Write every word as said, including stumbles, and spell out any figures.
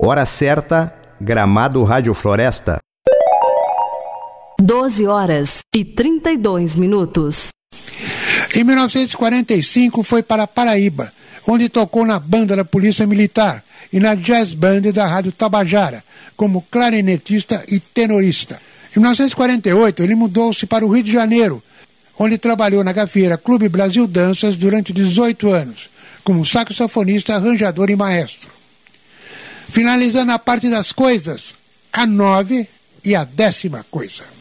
Hora certa, Gramado Rádio Floresta. doze horas e trinta e dois minutos. Em mil novecentos e quarenta e cinco foi para Paraíba, onde tocou na banda da Polícia Militar e na Jazz Band da Rádio Tabajara, como clarinetista e tenorista. Em mil novecentos e quarenta e oito ele mudou-se para o Rio de Janeiro, onde trabalhou na gafieira Clube Brasil Danças durante dezoito anos, como saxofonista, arranjador e maestro. Finalizando a parte das coisas, a nove e a décima coisa.